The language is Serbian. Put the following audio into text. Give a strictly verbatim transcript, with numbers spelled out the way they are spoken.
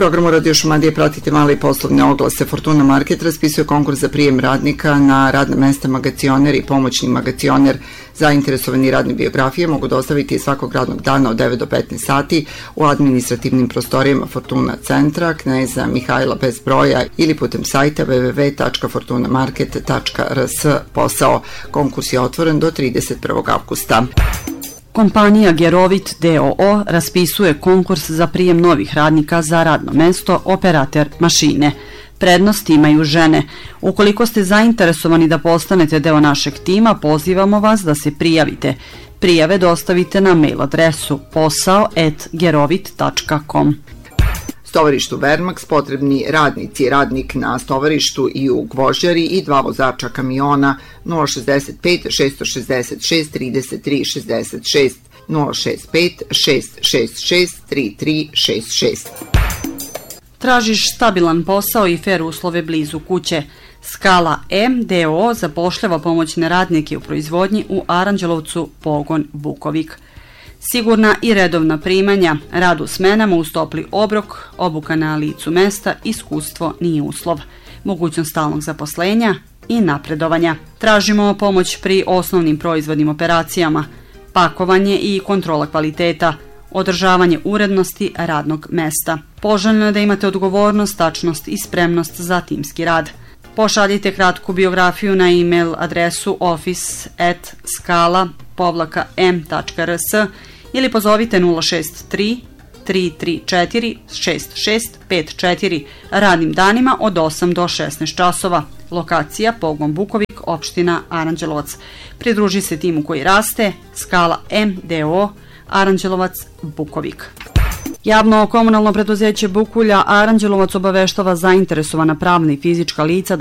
programu Radio Šumadije pratite male i poslovne oglase. Fortuna Market raspisuje konkurs za prijem radnika na radna mesta magacioner i pomoćni magacioner. Zainteresovani radne biografije mogu dostaviti svakog radnog dana od devet do petnaest sati u administrativnim prostorijama Fortuna centra, Kneza Mihajla bez broja ili putem sajta w w w tačka fortuna market tačka r s. Posao. Konkurs je otvoren do trideset prvog avgusta. Kompanija Gerovit d o o raspisuje konkurs za prijem novih radnika za radno mesto operater mašine. Prednost imaju žene. Ukoliko ste zainteresovani da postanete deo našeg tima, pozivamo vas da se prijavite. Prijave dostavite na mail adresu posao at gerovit tačka com. Stovarištu Vermax potrebni radnici, radnik na stovarištu i u gvožđari i dva vozača kamiona nula šezdeset pet šest šezdeset šest trideset tri šezdeset šest nula šezdeset pet šest šezdeset šest trideset tri šezdeset šest. Tražiš stabilan posao i fer uslove blizu kuće. Skala M d o o zapošljava pomoćne radnike u proizvodnji u Aranđelovcu, pogon Bukovik. Sigurna i redovna primanja, rad u smenama uz topli obrok, obuka na licu mesta, iskustvo nije uslov, mogućnost stalnog zaposlenja i napredovanja. Tražimo pomoć pri osnovnim proizvodnim operacijama, pakovanje i kontrola kvaliteta, održavanje urednosti radnog mesta. Poželjno je da imate odgovornost, tačnost i spremnost za timski rad. Pošaljite kratku biografiju na e-mail adresu office at skala povlaka m tačka r s ili pozovite nula šest tri tri tri četiri šest šest pet četiri radnim danima od osam do šesnaest časova. Lokacija pogon Bukovik, opština Aranđelovac. Pridruži se timu koji raste. Skala M d o o Aranđelovac, Bukovik. Javno komunalno preduzeće Bukulja Aranđelovac obaveštava zainteresovana pravna i fizička lica